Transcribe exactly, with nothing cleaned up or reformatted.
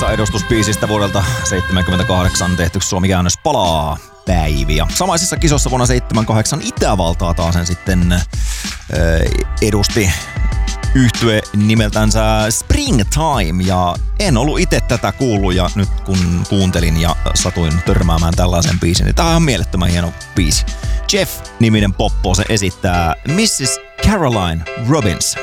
Suomessa edustusbiisistä vuodelta seitsemänkymmentäkahdeksan tehty Suomi-käännös palaa päiviä. Samaisissa kisossa vuonna seitsemänkymmentäkahdeksan Itävaltaa taas sen sitten äh, edusti yhtye nimeltänsä Springtime, ja en ollut itse tätä kuullut, ja nyt kun kuuntelin ja satuin törmäämään tällaisen biisin, niin tää on ihan mielettömän hieno biisi. Jeff-niminen poppo se esittää missis Caroline Robbins.